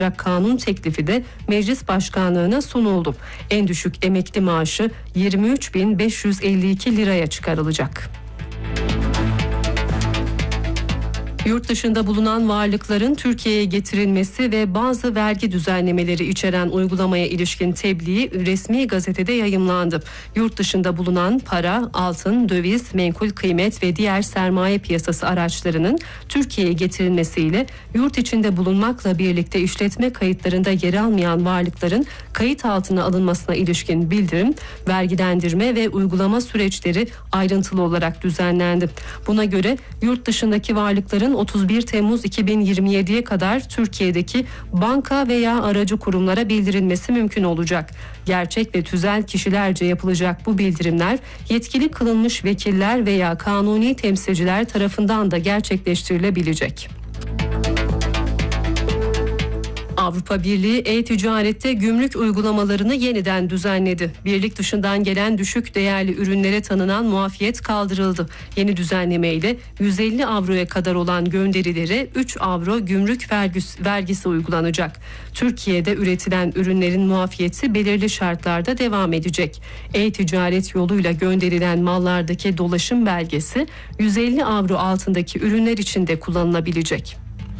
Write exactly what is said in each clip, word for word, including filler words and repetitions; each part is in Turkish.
kanun teklifi de meclis başkanlığına sunuldu. En düşük emekli maaşı yirmi üç bin beş yüz elli iki liraya çıkarılacak. Yurt dışında bulunan varlıkların Türkiye'ye getirilmesi ve bazı vergi düzenlemeleri içeren uygulamaya ilişkin tebliği resmi gazetede yayımlandı. Yurt dışında bulunan para, altın, döviz, menkul kıymet ve diğer sermaye piyasası araçlarının Türkiye'ye getirilmesiyle yurt içinde bulunmakla birlikte işletme kayıtlarında yer almayan varlıkların kayıt altına alınmasına ilişkin bildirim, vergilendirme ve uygulama süreçleri ayrıntılı olarak düzenlendi. Buna göre yurt dışındaki varlıkların otuz bir Temmuz iki bin yirmi yediye kadar Türkiye'deki banka veya aracı kurumlara bildirilmesi mümkün olacak. Gerçek ve tüzel kişilerce yapılacak bu bildirimler yetkili kılınmış vekiller veya kanuni temsilciler tarafından da gerçekleştirilebilecek. Avrupa Birliği e-ticarette gümrük uygulamalarını yeniden düzenledi. Birlik dışından gelen düşük değerli ürünlere tanınan muafiyet kaldırıldı. Yeni düzenleme ile yüz elli avroya kadar olan gönderilere üç avro gümrük vergisi, vergisi uygulanacak. Türkiye'de üretilen ürünlerin muafiyeti belirli şartlarda devam edecek. E-ticaret yoluyla gönderilen mallardaki dolaşım belgesi yüz elli avro altındaki ürünler için de kullanılabilecek.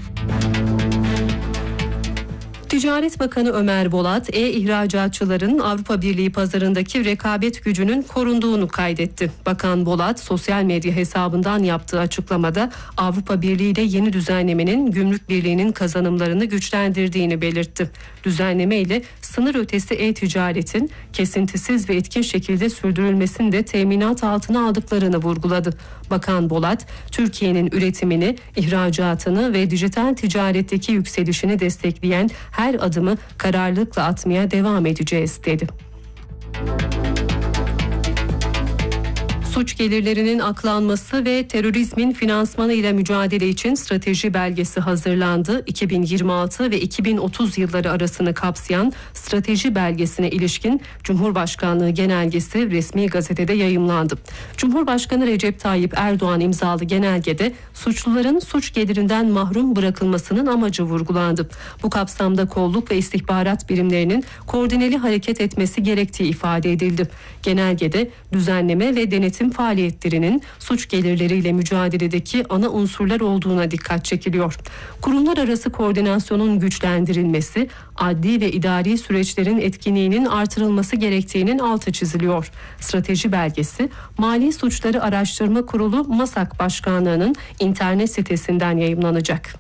Ticaret Bakanı Ömer Bolat, e-ihracatçıların Avrupa Birliği pazarındaki rekabet gücünün korunduğunu kaydetti. Bakan Bolat, sosyal medya hesabından yaptığı açıklamada Avrupa Birliği ile yeni düzenlemenin Gümrük Birliği'nin kazanımlarını güçlendirdiğini belirtti. Düzenleme ile sınır ötesi e-ticaretin kesintisiz ve etkin şekilde sürdürülmesini de teminat altına aldıklarını vurguladı. Bakan Bolat, Türkiye'nin üretimini, ihracatını ve dijital ticaretteki yükselişini destekleyen her adımı kararlılıkla atmaya devam edeceğiz dedi. Suç gelirlerinin aklanması ve terörizmin finansmanı ile mücadele için strateji belgesi hazırlandı. iki bin yirmi altı ve iki bin otuz yılları arasını kapsayan strateji belgesine ilişkin Cumhurbaşkanlığı genelgesi resmi gazetede yayımlandı. Cumhurbaşkanı Recep Tayyip Erdoğan imzalı genelgede suçluların suç gelirinden mahrum bırakılmasının amacı vurgulandı. Bu kapsamda kolluk ve istihbarat birimlerinin koordineli hareket etmesi gerektiği ifade edildi. Genelgede düzenleme ve denetim faaliyetlerinin suç gelirleriyle mücadeledeki ana unsurlar olduğuna dikkat çekiliyor. Kurumlar arası koordinasyonun güçlendirilmesi, adli ve idari süreçlerin etkinliğinin artırılması gerektiğinin altı çiziliyor. Strateji belgesi, Mali Suçları Araştırma Kurulu MASAK Başkanlığı'nın internet sitesinden yayımlanacak.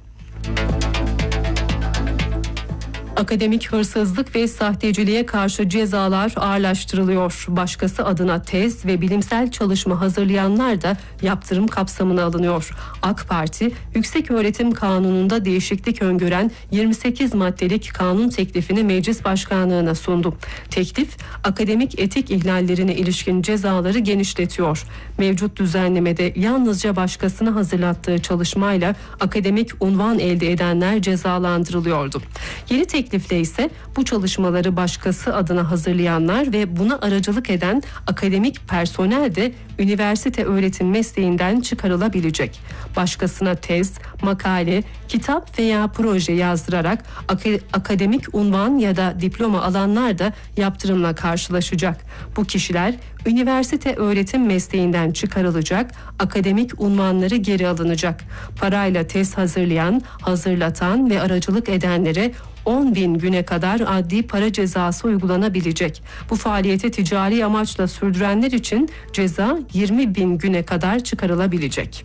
Akademik hırsızlık ve sahteciliğe karşı cezalar ağırlaştırılıyor. Başkası adına tez ve bilimsel çalışma hazırlayanlar da yaptırım kapsamına alınıyor. AK Parti, Yükseköğretim Kanunu'nda değişiklik öngören yirmi sekiz maddelik kanun teklifini meclis başkanlığına sundu. Teklif, akademik etik ihlallerine ilişkin cezaları genişletiyor. Mevcut düzenlemede yalnızca başkasına hazırlattığı çalışmayla akademik unvan elde edenler cezalandırılıyordu. Yeni teklifle ise bu çalışmaları başkası adına hazırlayanlar ve buna aracılık eden akademik personel de üniversite öğretim mesleğinden çıkarılabilecek. Başkasına tez, makale, kitap veya proje yazdırarak ak- akademik unvan ya da diploma alanlar da yaptırımla karşılaşacak. Bu kişiler üniversite öğretim mesleğinden çıkarılacak, akademik unvanları geri alınacak. Parayla tez hazırlayan, hazırlatan ve aracılık edenlere on bin güne kadar adli para cezası uygulanabilecek. Bu faaliyeti ticari amaçla sürdürenler için ceza yirmi bin güne kadar çıkarılabilecek.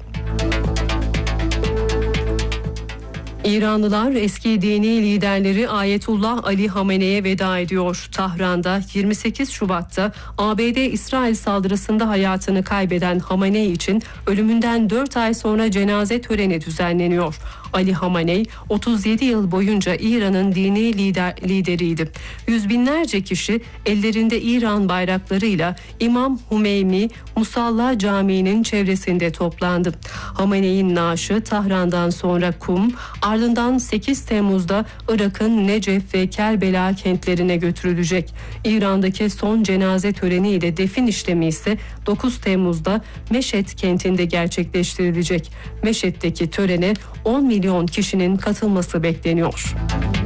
İranlılar eski dini liderleri Ayetullah Ali Hamene'ye veda ediyor. Tahran'da yirmi sekiz Şubat'ta A B D-İsrail saldırısında hayatını kaybeden Hamenei için ölümünden dört ay sonra cenaze töreni düzenleniyor. Ali Hamenei otuz yedi yıl boyunca İran'ın dini lider, lideriydi. Yüz binlerce kişi ellerinde İran bayraklarıyla İmam Hümeyni Musalla Camii'nin çevresinde toplandı. Hamenei'nin naaşı Tahran'dan sonra Kum, ardından sekiz Temmuz'da Irak'ın Necef ve Kerbela kentlerine götürülecek. İran'daki son cenaze töreniyle defin işlemi ise dokuz Temmuz'da Meşet kentinde gerçekleştirilecek. Meşet'teki törene on milyon kişinin katılması bekleniyor.